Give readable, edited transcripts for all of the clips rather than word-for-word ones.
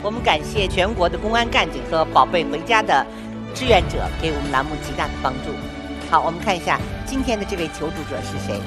我们感谢全国的公安干警和宝贝回家的志愿者给我们栏目极大的帮助。好，我们看一下今天的这位求助者是谁。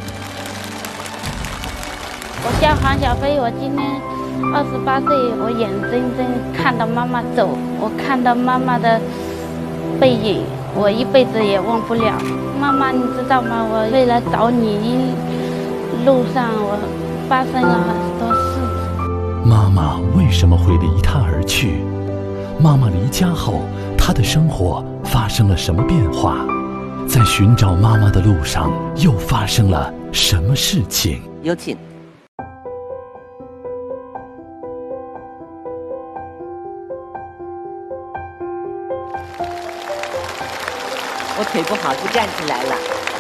我叫黄小飞，我今年28岁，我眼睁睁看到妈妈走，我看到妈妈的背影，我一辈子也忘不了。妈妈，你知道吗？我为了找你，路上我发生了很多事。 妈妈为什么会离他而去？妈妈离家后，她的生活发生了什么变化？在寻找妈妈的路上，又发生了什么事情？ 有请。我腿不好，就站起来了。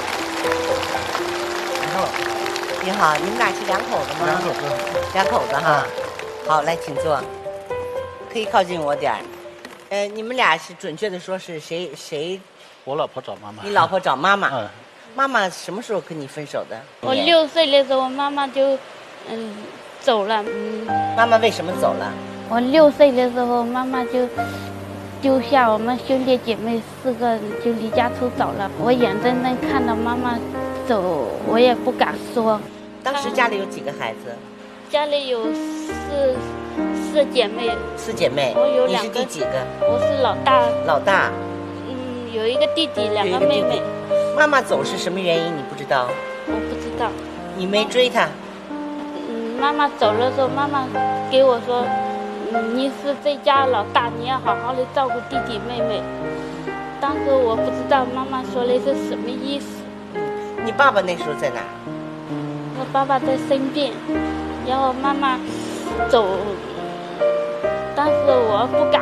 然后，你好，你们俩是两口子吗？ 两口子。 两口子哈。好，来，请坐。可以靠近我点儿。你们俩是准确的说是谁？ 我老婆找妈妈。 你老婆找妈妈。 嗯。 妈妈什么时候跟你分手的？ 我6岁的时候，妈妈就走了。 妈妈为什么走了？ 我6岁的时候，妈妈就丢下我们兄弟姐妹4个，就离家出走了。我眼睁睁看到妈妈走，我也不敢说。 当时家里有几个孩子？ 家里有四姐妹。 4姐妹。 我有2个。 你是第几个？ 我是老大。 老大。 有一个弟弟，2个妹妹。 妈妈走是什么原因？你不知道？ 我不知道。 你没追她？ 妈妈走的时候，妈妈给我说，你是这家老大，你要好好的照顾弟弟妹妹。当时我不知道妈妈说的是什么意思。 你爸爸那时候在哪？ 我爸爸在生病，然后妈妈走，当时我不敢